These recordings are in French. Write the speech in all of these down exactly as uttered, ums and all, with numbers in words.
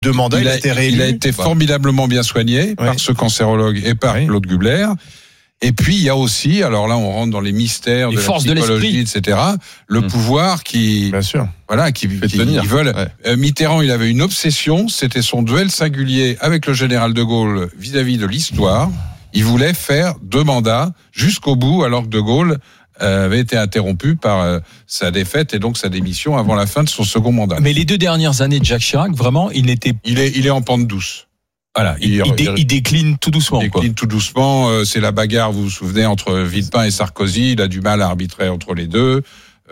deux mandats, il, il a été réélu. Il a été formidablement bien soigné oui. par ce cancérologue et par oui. Claude Gubler. Et puis il y a aussi, alors là on rentre dans les mystères les de la psychologie, et cetera. Le mmh. pouvoir qui, bien sûr, voilà, qui, qui ils veulent. Ouais. Mitterrand, il avait une obsession, c'était son duel singulier avec le général de Gaulle vis-à-vis de l'histoire. Il voulait faire deux mandats jusqu'au bout, alors que de Gaulle euh, avait été interrompu par euh, sa défaite et donc sa démission avant la fin de son second mandat. Mais les deux dernières années de Jacques Chirac, vraiment, il n'était, il est, il est en pente douce. Voilà, il, il, il, il décline tout doucement. Il décline quoi. tout doucement. Euh, c'est la bagarre, vous vous souvenez, entre Villepin et Sarkozy. Il a du mal à arbitrer entre les deux.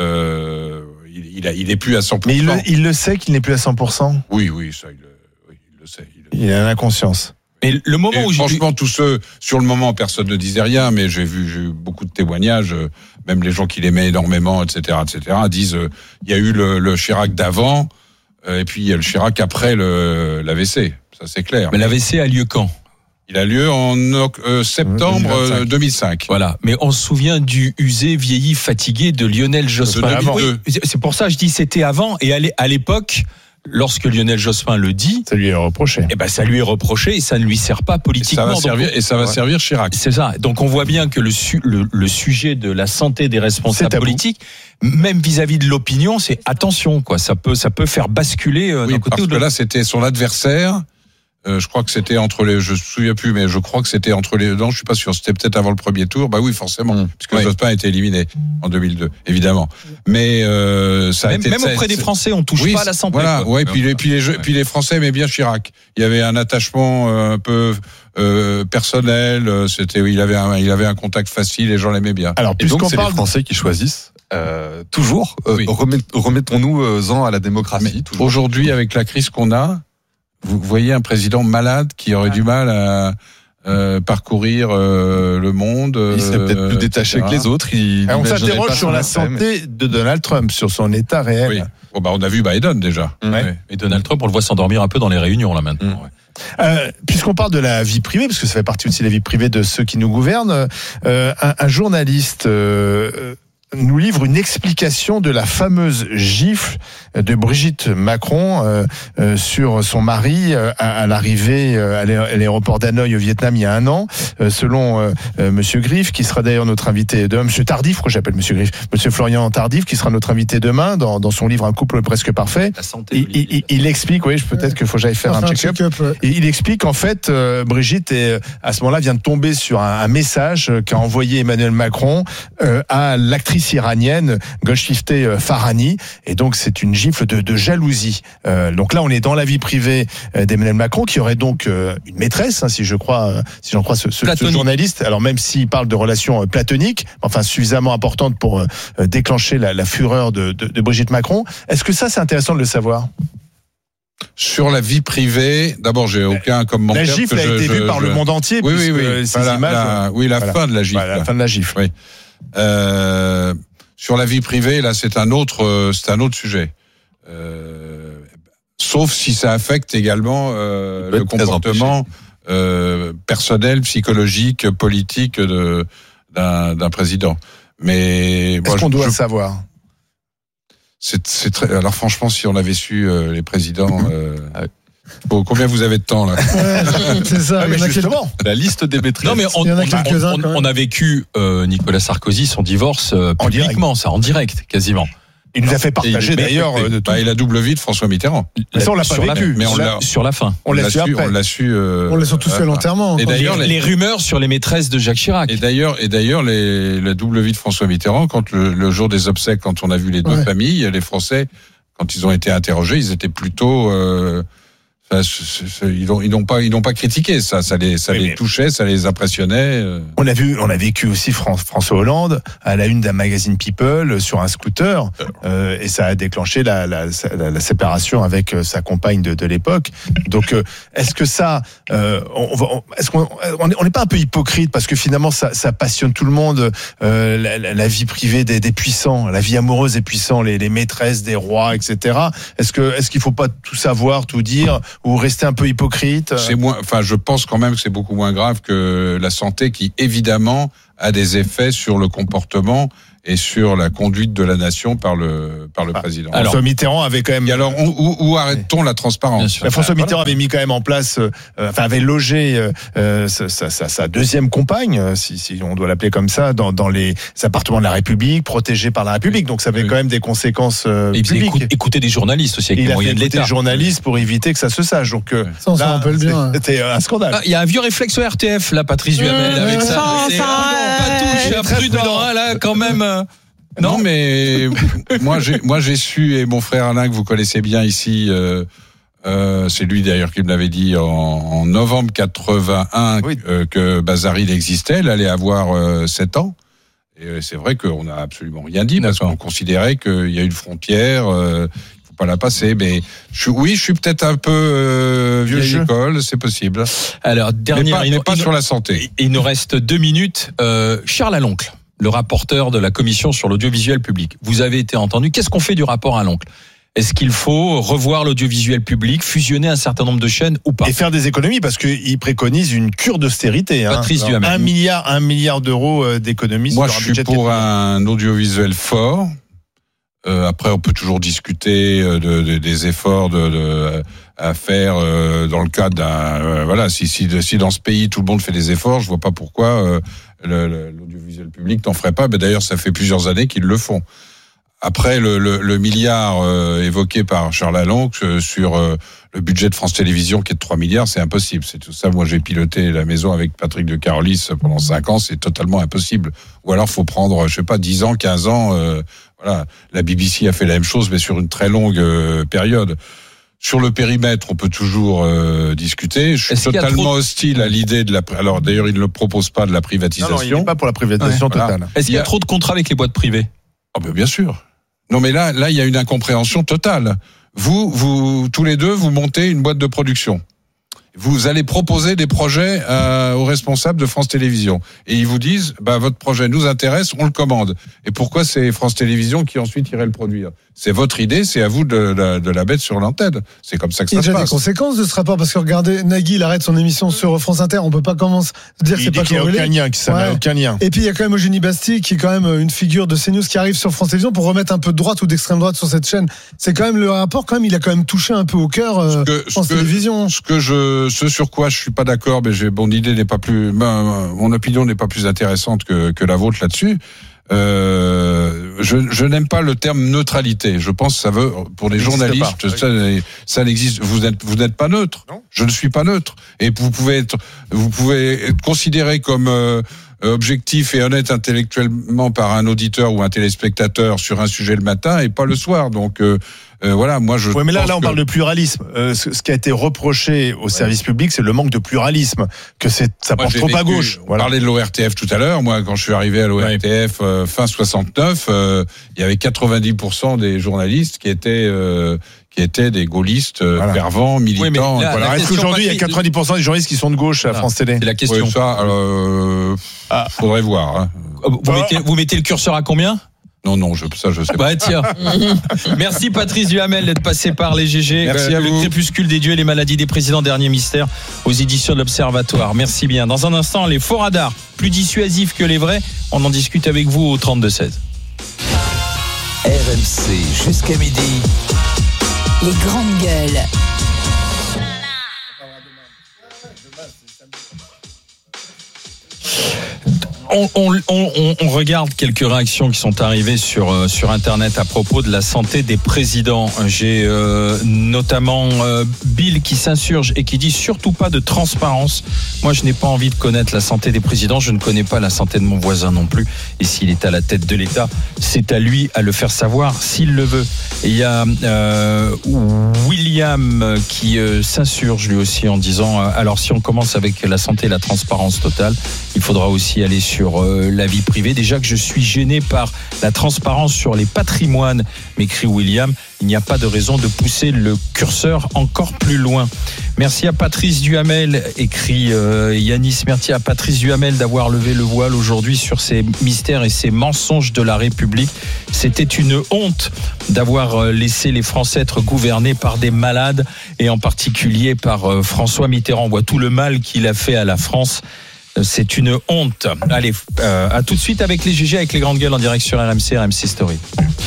Euh, il, il, a, il est plus à cent pour cent. Mais il le, il le sait qu'il n'est plus à cent pour cent. Oui, oui, ça, il, oui, il le sait. Il, il a l'inconscience. Mais le moment et où franchement, j'ai... tous ceux sur le moment, personne ne disait rien, mais j'ai vu, j'ai eu beaucoup de témoignages. Même les gens qui l'aimaient énormément, et cetera, et cetera, disent euh, il y a eu le, le Chirac d'avant, euh, et puis il y a le Chirac après le l'A V C. Ça, c'est clair. Mais l'A V C a lieu quand ? Il a lieu en euh, septembre deux mille cinq. deux mille cinq. Voilà. Mais on se souvient du usé, vieilli, fatigué de Lionel Jospin. Oui, c'est pour ça que je dis c'était avant. Et à l'époque, lorsque Lionel Jospin le dit, ça lui est reproché. Eh ben, ça lui est reproché et ça ne lui sert pas politiquement. Et ça va servir, et ça va ouais. servir Chirac. C'est ça. Donc on voit bien que le, su, le, le sujet de la santé des responsables politiques, même vis-à-vis de l'opinion, c'est attention, quoi. Ça peut, ça peut faire basculer euh, oui, d'un côté parce ou de que l'autre. là, c'était son adversaire. Euh, je crois que c'était entre les, je me souviens plus, mais je crois que c'était entre les, non, je suis pas sûr, c'était peut-être avant le premier tour. Bah oui, forcément, mmh. puisque oui. Jospin a été éliminé en deux mille deux, évidemment. Mais euh, ça a même, été même auprès des Français, on touche oui, pas à la santé. Voilà, ouais. Puis les, puis les, puis les Français aimaient bien Chirac. Il y avait un attachement euh, un peu euh, personnel. C'était, il avait, un, il avait un contact facile. Les gens l'aimaient bien. Alors, et donc, c'est parle... les Français qui choisissent. Euh, toujours. Euh, oui. remet, remettons-nous-en à la démocratie. Aujourd'hui, avec la crise qu'on a. Vous voyez un président malade qui aurait ah. du mal à euh, parcourir euh, le monde. Il serait peut-être plus détaché et cetera que les autres. Il on s'interroge sur la santé mais... de Donald Trump, sur son état réel. Oui. Bon, bah, on a vu Biden déjà. Mmh. Ouais. Et Donald Trump, on le voit s'endormir un peu dans les réunions là maintenant. Mmh. Ouais. Euh, puisqu'on parle de la vie privée, parce que ça fait partie aussi de la vie privée de ceux qui nous gouvernent, euh, un, un journaliste euh, nous livre une explication de la fameuse gifle de Brigitte Macron euh, euh, sur son mari euh, à, à l'arrivée euh, à l'aéroport d'Hanoï au Vietnam il y a un an, euh, selon euh, euh, Monsieur Griff, qui sera d'ailleurs notre invité demain, Monsieur Tardif, pourquoi j'appelle Monsieur Griff, Monsieur Florian Tardif, qui sera notre invité demain dans, dans son livre Un couple presque parfait. La santé. Il, il, il, il explique, oui, peut-être qu'il faut que j'aille faire enfin, un check-up. check-up ouais. Et il explique qu'en fait, euh, Brigitte est, à ce moment-là vient de tomber sur un, un message qu'a envoyé Emmanuel Macron euh, à l'actrice iranienne Golshifteh Farahani, et donc c'est une gifle de, de jalousie. Euh, donc là, on est dans la vie privée d'Emmanuel Macron, qui aurait donc euh, une maîtresse, hein, si je crois, euh, si j'en crois ce, ce, ce journaliste. Alors même s'il parle de relations euh, platoniques, enfin suffisamment importantes pour euh, déclencher la, la fureur de, de, de Brigitte Macron. Est-ce que ça, c'est intéressant de le savoir ? Sur la vie privée, d'abord, j'ai aucun commentaire. La gifle que a je, été je, vue par je... le monde entier. Oui, oui, oui. Ces la, images, la, oui, la voilà. fin de la gifle. Voilà, la fin de la gifle. Oui. Euh, sur la vie privée, là, c'est un autre, c'est un autre sujet. Euh, sauf si ça affecte également euh, le comportement euh, personnel, psychologique, politique de d'un, d'un président. Mais est-ce bon, qu'on je, doit je, savoir? C'est, c'est très. Alors franchement, si on avait su euh, les présidents. Euh, Bon, combien vous avez de temps là? Ouais, c'est ça. Ah, mais justement, la liste des maîtresses. Non mais on, il y en a on, quelques-uns, on, on a vécu euh, Nicolas Sarkozy son divorce euh, en publiquement, direct. ça en direct quasiment. Il nous a fait partager il, d'ailleurs mais, de tout. Bah, il a double vie de François Mitterrand. Mais ça on l'a pas vécu, mais on l'a sur la fin. On, on l'a, l'a su après. On l'a su. Euh, on l'a surtout su à l'enterrement. Et d'ailleurs, les, les rumeurs sur les maîtresses de Jacques Chirac. Et d'ailleurs, et d'ailleurs, les, la double vie de François Mitterrand, quand le, le jour des obsèques, quand on a vu les deux ouais. familles, les Français, quand ils ont été interrogés, ils étaient plutôt. Euh, Enfin, ils n'ont ils n'ont pas ils n'ont pas critiqué ça, ça les ça oui, les touchait, ça les impressionnait. On a vu, on a vécu aussi François Hollande à la une d'un magazine People sur un scooter, euh, et ça a déclenché la, la, la, la séparation avec sa compagne de, de l'époque. Donc, euh, est-ce que ça, euh, on, on, est-ce qu'on on n'est pas un peu hypocrite parce que finalement ça, ça passionne tout le monde, euh, la, la vie privée des, des puissants, la vie amoureuse des puissants, les, les maîtresses des rois, et cetera. Est-ce que est-ce qu'il faut pas tout savoir, tout dire? Ou rester un peu hypocrite? C'est moins, enfin, je pense quand même que c'est beaucoup moins grave que la santé, qui évidemment a des effets sur le comportement et sur la conduite de la nation par le par le ah, président. Alors, François Mitterrand avait quand même. Et alors, on, où, où arrête-t-on la transparence? Bah, François Mitterrand avait mis quand même en place, euh, enfin avait logé euh, sa, sa, sa deuxième compagne, si, si on doit l'appeler comme ça, dans, dans les appartements de la République, protégés par la République. Donc ça avait oui. quand même des conséquences euh, et publiques. Écoute, écouter des journalistes aussi avec il les moyens de l'État. Des journalistes pour éviter que ça se sache. Donc euh, ça, on s'en rappelle bien. C'était un scandale. Il ah, y a un vieux réflexe au R T F là, Patrice Duhamel mmh, avec mmh, ça. C'est pas touche, prudent, hein, là quand même. Non, mais moi j'ai moi j'ai su, et mon frère Alain que vous connaissez bien ici, euh, euh, c'est lui d'ailleurs qui me l'avait dit en, en novembre quatre-vingt-un oui. euh, que Bazaril existait. Elle allait avoir euh, sept ans. Et c'est vrai qu'on n'a absolument rien dit parce qu'on considérait qu'il y a une frontière. Euh, pas la passer, mais je, oui, je suis peut-être un peu euh, vieille école, c'est possible. Alors, dernière, mais pas, mais pas il, sur la santé. Il nous reste deux minutes. Euh, Charles Aloncle, le rapporteur de la commission sur l'audiovisuel public. Vous avez été entendu. Qu'est-ce qu'on fait du rapport Aloncle ? Est-ce qu'il faut revoir l'audiovisuel public, fusionner un certain nombre de chaînes ou pas ? Et faire des économies, parce qu'il préconise une cure d'austérité. Hein. Patrice Alors, Duhamel. Un milliard, un milliard d'euros d'économies. Moi, sur un je suis pour un audiovisuel fort. Euh, après, on peut toujours discuter de, de, des efforts de, de, à faire euh, dans le cadre d'un euh, voilà. Si, si, si dans ce pays tout le monde fait des efforts, je vois pas pourquoi euh, le, le, l'audiovisuel public n'en ferait pas. Mais d'ailleurs, ça fait plusieurs années qu'ils le font. Après, le, le, le milliard euh, évoqué par Charles Aloncle sur euh, le budget de France Télévisions qui est de trois milliards, c'est impossible. C'est tout ça. Moi, j'ai piloté la maison avec Patrick de Carolis pendant cinq ans, c'est totalement impossible. Ou alors, faut prendre, je sais pas, dix ans, quinze ans. Euh, voilà, la B B C a fait la même chose, mais sur une très longue euh, période. Sur le périmètre, on peut toujours euh, discuter. Je suis Est-ce totalement de... hostile à l'idée de la. Alors d'ailleurs, il ne le propose pas de la privatisation. Non, non, il n'est pas pour la privatisation ouais. totale. Voilà. Est-ce qu'il y a, a trop de contrats avec les boîtes privées ? Ah ben bien sûr. Non mais là, là, il y a une incompréhension totale. Vous, vous, tous les deux, vous montez une boîte de production. Vous allez proposer des projets euh, aux responsables de France Télévisions. Et ils vous disent, bah, votre projet nous intéresse, on le commande. Et pourquoi c'est France Télévisions qui ensuite irait le produire ? C'est votre idée, c'est à vous de, de, de la mettre sur l'antenne. C'est comme ça que ça se passe. Il y a déjà des conséquences de ce rapport, parce que regardez, Nagui, il arrête son émission sur France Inter, on peut pas commencer à dire que c'est pas qu'il n'y a aucun lien, que ça ouais. n'a aucun lien. Et puis il y a quand même Eugénie Bastier, qui est quand même une figure de CNews qui arrive sur France Télévisions pour remettre un peu de droite ou d'extrême droite sur cette chaîne. C'est quand même le rapport, quand même, il a quand même touché un peu au cœur euh, ce que, France ce Télévisions. Que, ce que je, ce sur quoi je suis pas d'accord, mais j'ai, mon idée n'est pas plus, ben, mon opinion n'est pas plus intéressante que, que la vôtre là-dessus. Euh, je, je n'aime pas le terme neutralité. Je pense que ça veut, pour les journalistes, pas, ça, oui. ça n'existe. Vous n'êtes, vous n'êtes pas neutre. Non. Je ne suis pas neutre. Et vous pouvez être, vous pouvez être considéré comme euh, objectif et honnête intellectuellement par un auditeur ou un téléspectateur sur un sujet le matin et pas le soir. Donc euh, Euh, voilà, moi je. Ouais, mais là, là, on que... parle de pluralisme. Euh, ce, ce qui a été reproché au ouais. service public, c'est le manque de pluralisme, que c'est, ça moi, penche trop vécu, à gauche. On voilà. parlait de l'O R T F tout à l'heure. Moi, quand je suis arrivé à l'O R T F ouais. euh, fin soixante-neuf, euh, il y avait quatre-vingt-dix pour cent des journalistes qui étaient euh, qui étaient des gaullistes euh, voilà. fervents, militants. Oui, là, voilà. Est-ce qu'aujourd'hui, il y a quatre-vingt-dix pour cent des journalistes qui sont de gauche à ah, France Télé ? C'est la question. Oui, ça, euh, ah. faudrait voir. Hein. Vous, oh. mettez, vous mettez le curseur à combien ? Non, non, je, ça, je sais pas. Bah, tiens. Merci Patrice Duhamel d'être passé par les G G. Merci euh, à le vous. crépuscule des dieux et les maladies des présidents, dernier mystère aux éditions de l'Observatoire. Merci bien. Dans un instant, les faux radars, plus dissuasifs que les vrais. On en discute avec vous au trente-deux seize. R M C jusqu'à midi. Les grandes gueules. On, on, on, on regarde quelques réactions qui sont arrivées sur, euh, sur Internet à propos de la santé des présidents. J'ai euh, notamment euh, Bill qui s'insurge et qui dit surtout pas de transparence. Moi, je n'ai pas envie de connaître la santé des présidents. Je ne connais pas la santé de mon voisin non plus. Et s'il est à la tête de l'État, c'est à lui à le faire savoir s'il le veut. Et il y a euh, William qui euh, s'insurge lui aussi en disant euh, alors si on commence avec la santé et la transparence totale, il faudra aussi aller sur sur euh, la vie privée. Déjà que je suis gêné par la transparence sur les patrimoines, m'écrit William, il n'y a pas de raison de pousser le curseur encore plus loin. Merci à Patrice Duhamel, écrit euh, Yanis, merci à Patrice Duhamel d'avoir levé le voile aujourd'hui sur ces mystères et ces mensonges de la République. C'était une honte d'avoir laissé les Français être gouvernés par des malades et en particulier par euh, François Mitterrand. On voit tout le mal qu'il a fait à la France. C'est une honte. Allez, euh, à tout de suite avec les G G, avec les grandes gueules en direct sur R M C, R M C Story.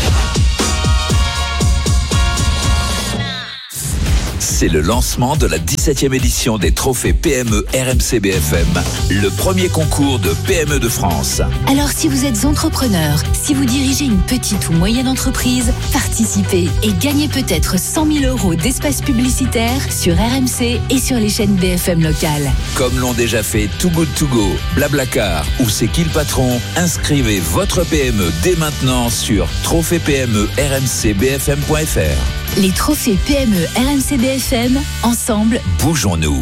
C'est le lancement de la dix-septième édition des trophées P M E R M C B F M, le premier concours de P M E de France. Alors si vous êtes entrepreneur, si vous dirigez une petite ou moyenne entreprise, participez et gagnez peut-être cent mille euros d'espace publicitaire sur R M C et sur les chaînes B F M locales. Comme l'ont déjà fait Too Good To Go, Blablacar ou C'est qui le patron, inscrivez votre P M E dès maintenant sur trophée P M E R M C B F M point F R. Les trophées P M E R M C B F M, ensemble, bougeons-nous.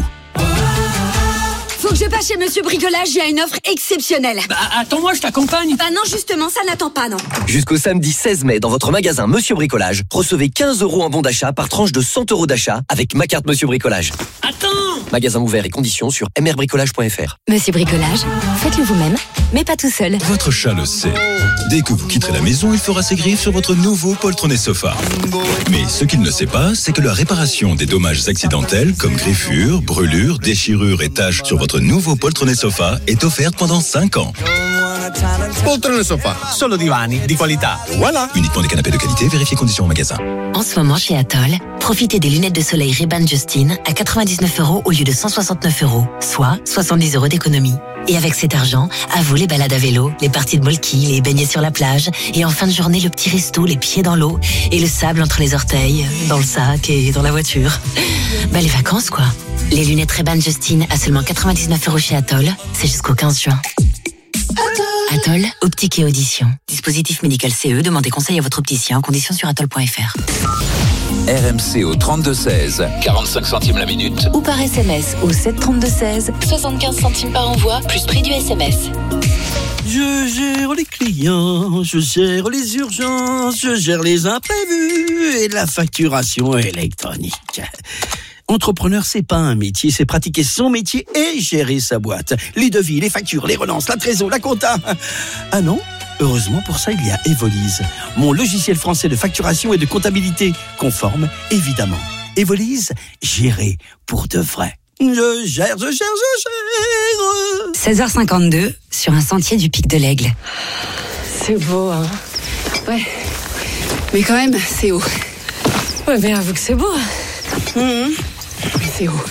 Faut que je passe chez Monsieur Bricolage, il y a une offre exceptionnelle. Bah attends-moi, je t'accompagne. Bah non, justement, ça n'attend pas, non. Jusqu'au samedi seize mai, dans votre magasin Monsieur Bricolage, recevez quinze euros en bon d'achat par tranche de cent euros d'achat avec ma carte Monsieur Bricolage. Attends. Magasin ouvert et conditions sur m r bricolage point f r. Monsieur Bricolage, faites-le vous-même, mais pas tout seul. Votre chat le sait. Dès que vous quitterez la maison, il fera ses griffes sur votre nouveau poltronné sofa. Mais ce qu'il ne sait pas, c'est que la réparation des dommages accidentels, comme griffures, brûlures, déchirures et taches sur votre nouveau poltronné sofa est offerte pendant cinq ans. Poltrone sofa, solo divani di qualità. Voilà. Uniquement des canapés de qualité, vérifiez conditions au magasin. En ce moment chez Atoll, profitez des lunettes de soleil Ray-Ban Justine à quatre-vingt-dix-neuf euros au lieu de cent soixante-neuf euros, soit soixante-dix euros d'économie. Et avec cet argent, à vous les balades à vélo, les parties de molki, les beignets sur la plage, et en fin de journée, le petit resto, les pieds dans l'eau, et le sable entre les orteils, dans le sac et dans la voiture. Bah les vacances quoi. Les lunettes Ray-Ban Justine à seulement quatre-vingt-dix-neuf euros chez Atoll, c'est jusqu'au quinze juin. Atoll, optique et audition. Dispositif médical C E, demandez conseil à votre opticien en conditions sur atoll point F R. R M C au trente-deux seize, quarante-cinq centimes la minute. Ou par S M S au sept trente-deux seize, soixante-quinze centimes par envoi, plus prix du S M S. Je gère les clients, je gère les urgences, je gère les imprévus et la facturation électronique. Entrepreneur, c'est pas un métier, c'est pratiquer son métier et gérer sa boîte. Les devis, les factures, les relances, la trésor, la compta. Ah non ? Heureusement, pour ça, il y a Evolise, mon logiciel français de facturation et de comptabilité, conforme, évidemment. Evolise, gérer pour de vrai. Je gère, je gère, je gère. seize heures cinquante-deux, sur un sentier du Pic de l'Aigle. C'est beau, hein. Ouais. Mais quand même, c'est haut. Ouais, mais avoue que c'est beau. Mmh. Mais c'est haut.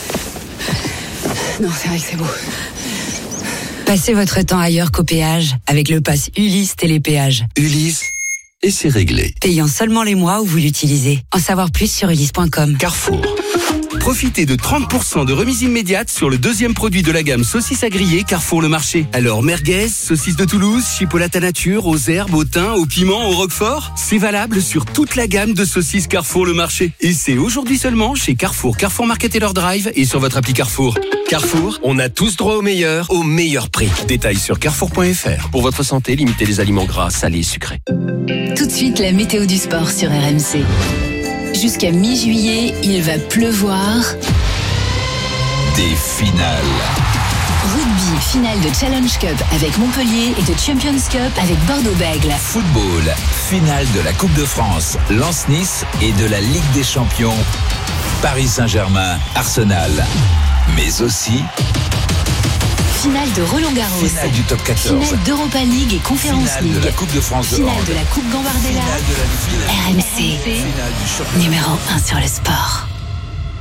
Non, c'est vrai que c'est beau. Passez votre temps ailleurs qu'au péage avec le pass Ulysse Télépéage. Ulysse, et c'est réglé. Payant seulement les mois où vous l'utilisez. En savoir plus sur ulysse point com. Carrefour. Profitez de trente pour cent de remise immédiate sur le deuxième produit de la gamme saucisses à griller Carrefour Le Marché. Alors merguez, saucisses de Toulouse, chipolata nature, aux herbes, au thym, au piment, au roquefort, c'est valable sur toute la gamme de saucisses Carrefour Le Marché. Et c'est aujourd'hui seulement chez Carrefour, Carrefour Market et leur drive et sur votre appli Carrefour. Carrefour, on a tous droit au meilleur, au meilleur prix. Détails sur carrefour point f r. Pour votre santé, limitez les aliments gras, salés et sucrés. Tout de suite, la météo du sport sur R M C. Jusqu'à mi-juillet, il va pleuvoir. Des finales. Rugby, finale de Challenge Cup avec Montpellier et de Champions Cup avec Bordeaux-Bègles. Football, finale de la Coupe de France, Lens-Nice et de la Ligue des Champions, Paris Saint-Germain, Arsenal. Mais aussi... Finale de Roland-Garros. Finale du top quatorze. Finale d'Europa League et Conference Finale League. de la Coupe de France de Finale hand. de la Coupe Gambardella. Finale de la Ligue. R M C, numéro un sur le sport.